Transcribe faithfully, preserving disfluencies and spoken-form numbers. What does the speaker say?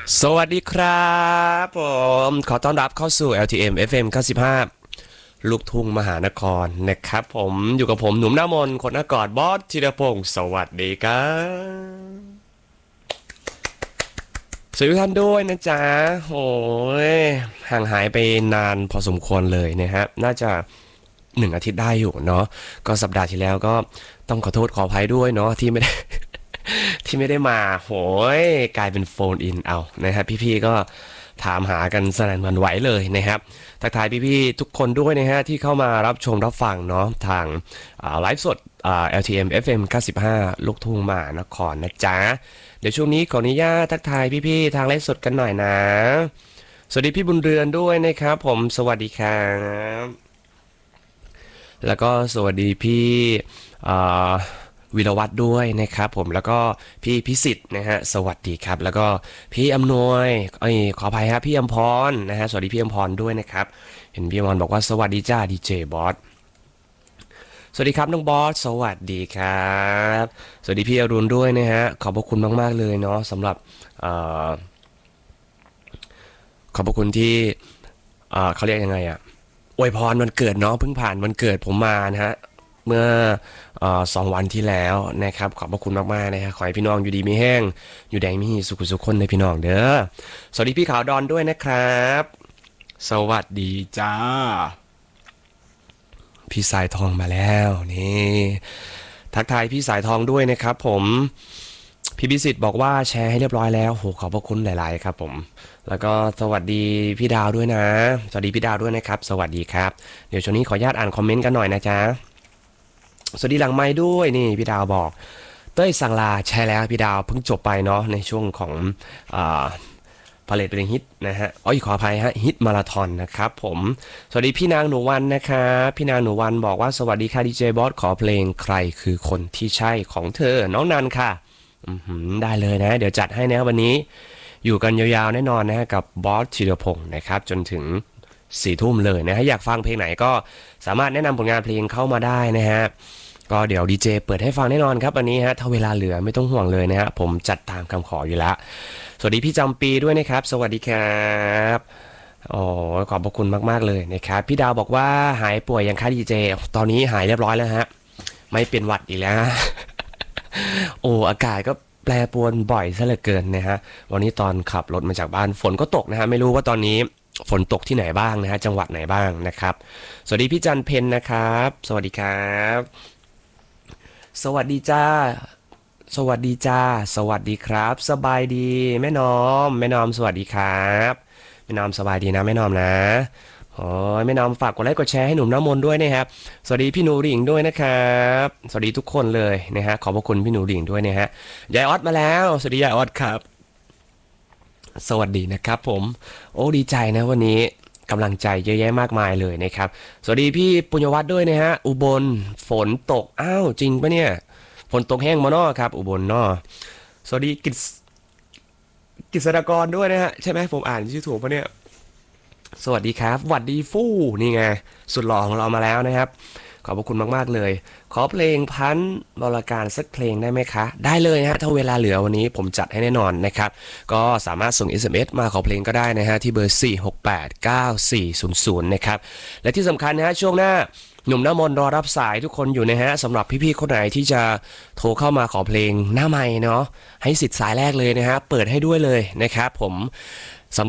สวัสดีครับผมขอต้อนรับเข้าสู่ แอล ที เอ็ม เอฟ เอ็ม เก้าสิบห้าลูกทุ่งมหานครนะครับผมอยู่กับผมหนุ่มหน้ามนต์คนหน้ากอดบอสธีรพงศ์สวัสดีครับสวัสดีทุกท่านด้วยนะจ๊ะโอ้ยห่างหายไปนานพอสมควรเลยนะฮะน่าจะหนึ่งอาทิตย์ได้อยู่เนาะก็สัปดาห์ที่แล้วก็ต้องขอโทษขออภัยด้วยเนาะที่ไม่ได้ ที่ไม่ได้มาโหยกลายเป็นโฟนอินเอานะครับพี่ๆก็ถามหากันสนั่นหวั่นไหวเลยนะครับทักทายพี่ๆทุกคนด้วยนะฮะที่เข้ามารับชมรับฟังเนาะทางไลฟ์สด แอล ที เอ็ม เอฟ เอ็ม เก้าสิบห้าลูกทุ่งมหานครนะจ๊ะเดี๋ยวช่วงนี้ขออนุญาตทักทายพี่ๆทางไลฟ์สดกันหน่อยนะสวัสดีพี่บุญเรือนด้วยนะครับผมสวัสดีครับแล้วก็สวัสดีพี่วิรวัตรด้วยนะครับผมแล้วก็พี่พิสิทธิ์นะฮะสวัสดีครับแล้วก็พี่อำนวยเอ้ยขออภัยครับพี่อมพรนะฮะสวัสดีพี่อมพรด้วยนะครับเห็นพี่อมพรบอกว่าสวัสดีจ้าดีเจบอสสวัสดีครับน้องบอสสวัสดีครับสวัสดีพี่อรุณด้วยนะฮะขอบพระคุณมากๆเลยเนาะสำหรับเอ่อขอบพระคุณที่เอ่อเขาเรียกยังไงอะอวยพรวันเกิดเนาะเพิ่งผ่านวันเกิดผมมานะฮะ เมื่อเออสองวันที่แล้วนะครับขอบพระคุณมากๆนะครับขอให้พี่น้องอยู่ดีมีแห้งอยู่แดงมีสุขสุขคนในพี่น้องเด้อสวัสดีพี่ขาวดอนด้วยนะครับสวัสดีจ้าพี่สายทองมาแล้วนี่ทักทายพี่สายทองด้วยนะครับผมพี่พิสิทธิ์บอกว่าแชร์ให้เรียบร้อยแล้วโหขอบพระคุณหลายๆครับผมแล้วก็สวัสดีพี่ดาวด้วยนะสวัสดีพี่ดาวด้วยนะครับสวัสดีครับเดี๋ยวช่วงนี้ขออนุญาตอ่านคอมเมนต์กันหน่อยนะจ๊ะ สวัสดีหลังไม้ด้วยนี่พี่ดาวบอกเต้ยสังลาแชร์แล้วพี่ดาวเพิ่งจบไปเนาะในช่วงของอ่าพาเลทเพลงฮิตนะฮะอ๋อขออภัยฮะฮิตมาราธอนนะครับผมสวัสดีพี่นางหนูวันนะครับพี่นางหนูวันบอกว่าสวัสดีค่ะดีเจบอสขอเพลงใครคือคนที่ใช่ของเธอน้องนันค่ะอือหือได้เลยนะเดี๋ยวจัดให้นะวันนี้อยู่กันยาวๆแน่นอนนะฮะกับบอสธีรพงศ์นะครับจนถึงสี่ทุ่มเลยนะฮะอยากฟังเพลงไหนก็สามารถแนะนำผลงานเพลงเข้ามาได้นะฮะ ก็เดี๋ยวดีเจเปิดให้ฟังแน่นอนครับวันนี้ฮะถ้าเวลาเหลือไม่ต้องห่วงเลยนะฮะผมจัดตามคำขออยู่แล้วสวัสดีพี่จำปีด้วยนะครับสวัสดีครับโอ้ขอบพระคุณมากๆเลยนะครับพี่ดาวบอกว่าหายป่วยยังคะดีเจตอนนี้หายเรียบร้อยแล้วฮะไม่เป็นหวัดอีกแล้วโอ้อากาศก็แปรปรวนบ่อยซะเหลือเกินนะฮะวันนี้ตอนขับรถมาจากบ้านฝนก็ตกนะฮะไม่รู้ว่าตอนนี้ฝนตกที่ไหนบ้างนะฮะจังหวัดไหนบ้างนะครับสวัสดีพี่จันเพนนะครับสวัสดีครับสวัสดีจ้า สวัสดีจ้าสวัสดีครับสบายดีแม่นอมแม่นอมสวัสดีครับแม่นอมสบายดีนะแม่นอมนะโอ้ยแม่นอมฝากกดไลค์กดแชร์ให้หนุ่มน้ำมนต์ด้วยนะครับสวัสดีพี่หนูหลิงด้วยนะครับสวัสดีทุกคนเลยนะฮะขอบพระคุณพี่หนูหลิงด้วยนะฮะยายออดมาแล้วสวัสดียายออดครับสวัสดีนะครับผมโอ้ดีใจนะวันนี้กำลังใจเยอะแยะมากมายเลยนะครับสวัสดีพี่ปุญญวัฒน์ด้วยนะฮะอุบลฝนตกอ้าวจริงปะเนี่ย ฝนตกแห้งมาเนาะครับอุบลเนาะสวัสดีกิจกิษดากรด้วยนะฮะใช่ไหมผมอ่านชื่อถูกปะเนี่ยสวัสดีครับหวัดดีฟู่นี่ไงสุดหล่อของเรามาแล้วนะครับขอบพระคุณมากๆเลยขอเพลงพันธุ์บรการสักเพลงได้ไหมคะได้เลยฮะถ้าเวลาเหลือวันนี้ผมจัดให้แน่นอนนะครับก็สามารถส่ง เอส เอ็ม เอส มาขอเพลงก็ได้นะฮะที่เบอร์สี่ หก แปด เก้า สี่ ศูนย์ ศูนย์นะครับและที่สำคัญนะฮะช่วงหน้าหนุ่มหน้ามนต์รอรับสายทุกคนอยู่นะฮะสำหรับพี่ๆคนไหนที่จะโทรเข้ามาขอเพลงหน้าไมค์เนาะให้สิทธิ์สายแรกเลยนะฮะเปิดให้ด้วยเลยนะครับผม